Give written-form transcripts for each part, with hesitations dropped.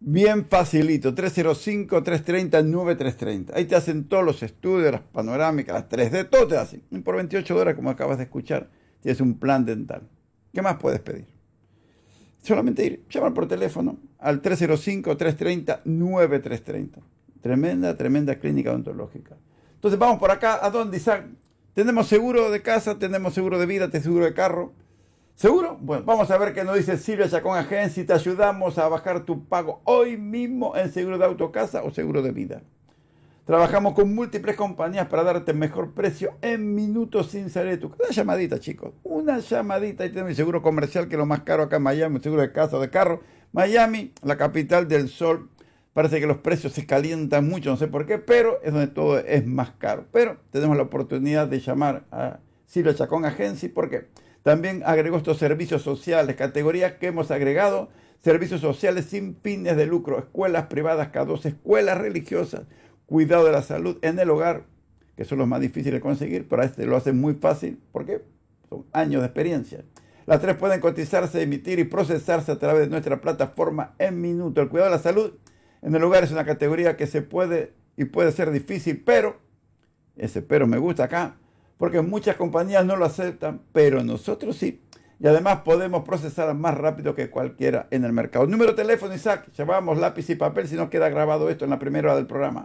Bien facilito, 305-330-9330. Ahí te hacen todos los estudios, las panorámicas, las 3D, todo te hacen. Y por 28 dólares, como acabas de escuchar, tienes un plan dental. ¿Qué más puedes pedir? Solamente ir, llamar por teléfono al 305-330-9330. Tremenda clínica odontológica. Entonces vamos por acá, ¿a dónde, Isaac? Tenemos seguro de casa, tenemos seguro de vida, tenemos seguro de carro. ¿Seguro? Bueno, vamos a ver qué nos dice Silvia Chacón Agency. Te ayudamos a bajar tu pago hoy mismo en seguro de auto, casa o seguro de vida. Trabajamos con múltiples compañías para darte el mejor precio en minutos sin salir de tu casa. Una llamadita, chicos. Una llamadita. Ahí tenemos el seguro comercial, que es lo más caro acá en Miami, el seguro de casa o de carro. Miami, la capital del sol. Parece que los precios se calientan mucho, no sé por qué, pero es donde todo es más caro. Pero tenemos la oportunidad de llamar a Silvia Chacón Agency porque también agregó estos servicios sociales, categorías que hemos agregado, servicios sociales sin fines de lucro, escuelas privadas, K12, escuelas religiosas, cuidado de la salud en el hogar, que son los más difíciles de conseguir, pero a este lo hacen muy fácil, porque son años de experiencia. Las tres pueden cotizarse, emitir y procesarse a través de nuestra plataforma en minuto. El cuidado de la salud en el hogar es una categoría que se puede y puede ser difícil, pero, ese pero me gusta acá, porque muchas compañías no lo aceptan, pero nosotros sí. Y además podemos procesar más rápido que cualquiera en el mercado. Número de teléfono, Isaac, llevamos lápiz y papel si no queda grabado esto en la primera hora del programa.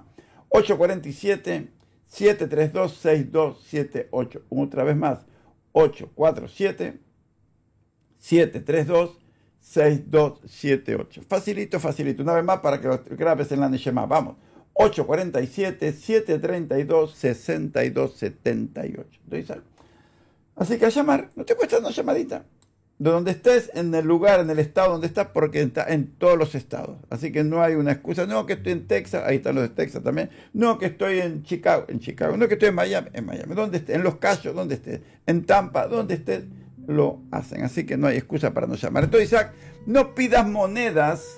847-732-6278. Otra vez más, 847-732-6278. Facilito. Una vez más para que lo grabes en la Neshama. Vamos. 847-732-6278. Así que a llamar, no te cuesta una llamadita. De donde estés, en el lugar, en el estado donde estás, porque está en todos los estados. Así que no hay una excusa. No, que estoy en Texas, ahí están los de Texas también. No, que estoy en Chicago. No, que estoy en Miami, Donde estés, en Los Cayos, donde estés. En Tampa, donde estés, lo hacen. Así que no hay excusa para no llamar. Entonces, Isaac, no pidas monedas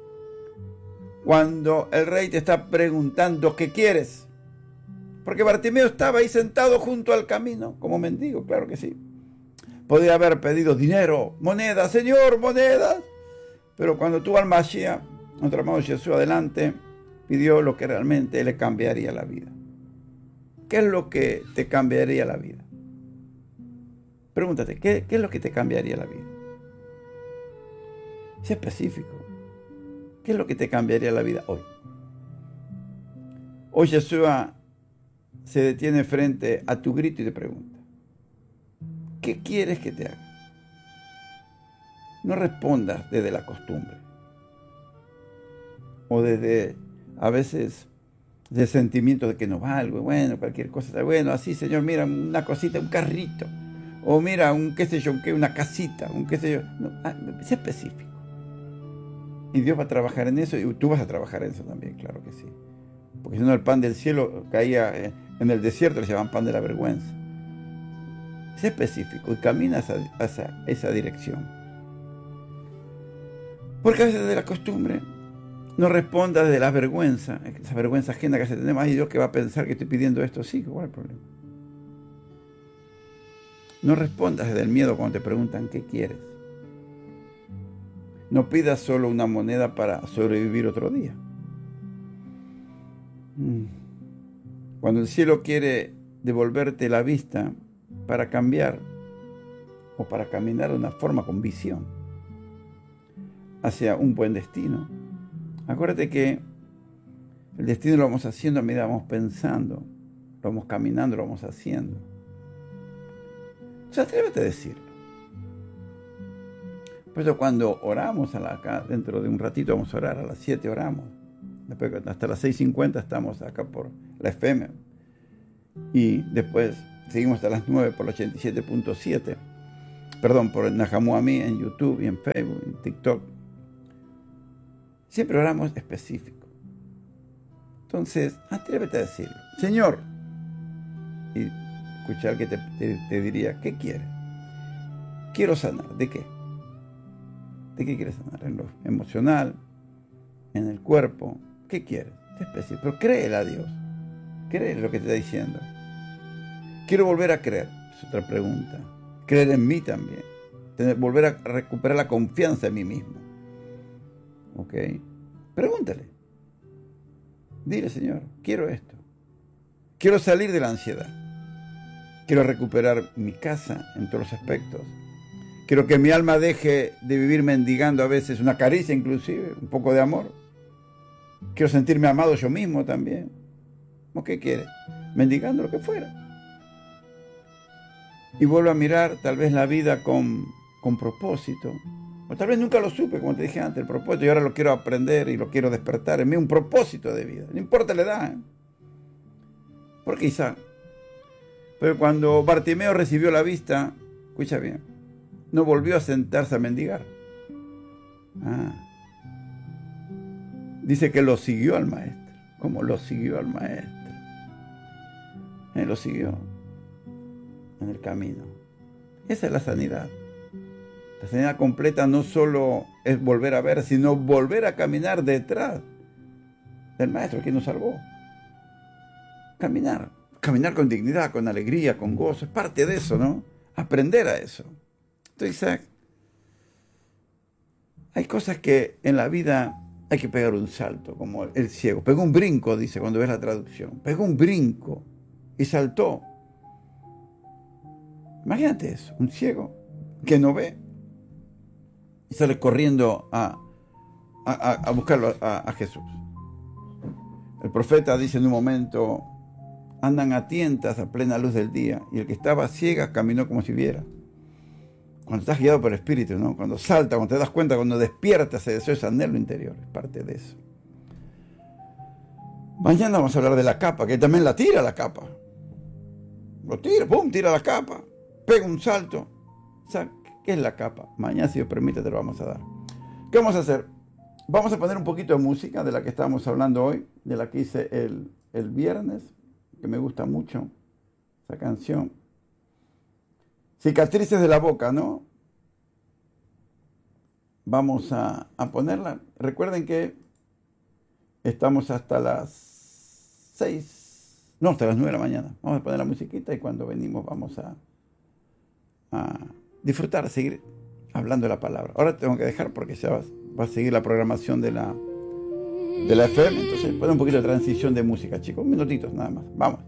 cuando el rey te está preguntando qué quieres. Porque Bartimeo estaba ahí sentado junto al camino, como mendigo, claro que sí. Podía haber pedido dinero, monedas, Señor, monedas. Pero cuando tuvo al Mashiach, nuestro amado Jesús adelante, pidió lo que realmente le cambiaría la vida. ¿Qué es lo que te cambiaría la vida? Pregúntate, ¿qué es lo que te cambiaría la vida? Sé específico. ¿Qué es lo que te cambiaría la vida hoy? Hoy Yeshua se detiene frente a tu grito y te pregunta, ¿qué quieres que te haga? No respondas desde la costumbre o desde, a veces, de sentimiento de que no valgo, bueno, cualquier cosa está bueno, así, Señor, mira, una cosita, un carrito, o mira, un qué sé yo, una casita, un qué sé yo. No, sé específico. Y Dios va a trabajar en eso y tú vas a trabajar en eso también, claro que sí. Porque si no, el pan del cielo caía en el desierto, le llamaban pan de la vergüenza. Sé específico y camina hacia esa dirección. Porque a veces de la costumbre no respondas desde la vergüenza, esa vergüenza ajena que se tenemos. Ay, Dios, que va a pensar que estoy pidiendo esto. Sí, ¿cuál es el problema? No respondas desde el miedo cuando te preguntan qué quieres. No pidas solo una moneda para sobrevivir otro día. Cuando el cielo quiere devolverte la vista para cambiar o para caminar de una forma con visión hacia un buen destino, acuérdate que el destino lo vamos haciendo a medida que vamos pensando, lo vamos caminando, lo vamos haciendo. Entonces atrévete a decirlo. Por eso cuando oramos acá, dentro de un ratito vamos a orar, a las 7 oramos. Después hasta las 6:50 estamos acá por la FM. Y después seguimos hasta las 9 por la 87.7. Perdón, por Nahamu Ami en YouTube y en Facebook y TikTok. Siempre oramos específico. Entonces, atrévete a decirlo. Señor, y escuchar que te diría, ¿qué quieres? Quiero sanar. ¿De qué? ¿De qué quieres sanar? En lo emocional, en el cuerpo. ¿Qué quieres? Sé específico. Pero créele a Dios. Créele lo que te está diciendo. Quiero volver a creer. Es otra pregunta. Creer en mí también. Volver a recuperar la confianza en mí mismo. ¿Ok? Pregúntale. Dile, Señor, quiero esto. Quiero salir de la ansiedad. Quiero recuperar mi casa en todos los aspectos. Quiero que mi alma deje de vivir mendigando a veces una caricia inclusive, un poco de amor. Quiero sentirme amado yo mismo también. ¿O qué quiere? Mendigando lo que fuera. Y vuelvo a mirar tal vez la vida con propósito. O tal vez nunca lo supe, como te dije antes, el propósito. Y ahora lo quiero aprender y lo quiero despertar. En mí un propósito de vida. No importa la edad. Porque Isaac. Pero cuando Bartimeo recibió la vista, escucha bien, no volvió a sentarse a mendigar. Dice que lo siguió al maestro. ¿Cómo lo siguió al maestro? Él lo siguió en el camino. Esa es la sanidad. La sanidad completa no solo es volver a ver, sino volver a caminar detrás del maestro que nos salvó. Caminar con dignidad, con alegría, con gozo. Es parte de eso, ¿no? Aprender a eso. Entonces, Isaac, hay cosas que en la vida hay que pegar un salto, como el ciego. Pegó un brinco, dice cuando ves la traducción. Pegó un brinco y saltó. Imagínate eso, un ciego que no ve y sale corriendo a buscarlo a Jesús. El profeta dice en un momento, andan a tientas a plena luz del día, y el que estaba ciega caminó como si viera. Cuando estás guiado por el Espíritu, ¿no? Cuando salta, cuando te das cuenta, cuando despiertas ese deseo, ese anhelo interior, es parte de eso. Mañana vamos a hablar de la capa, que también la tira la capa. Lo tira, pum, tira la capa, pega un salto. O sea, ¿qué es la capa? Mañana, si Dios permite, te lo vamos a dar. ¿Qué vamos a hacer? Vamos a poner un poquito de música de la que estábamos hablando hoy, de la que hice el viernes, que me gusta mucho, esa canción. Cicatrices de la boca, ¿no? Vamos a ponerla. Recuerden que estamos hasta las 6, no, hasta las 9 de la mañana. Vamos a poner la musiquita y cuando venimos vamos a disfrutar, a seguir hablando de la palabra. Ahora tengo que dejar porque ya va a seguir la programación de la FM. Entonces, pon un poquito de transición de música, chicos. Un minutito nada más. Vamos.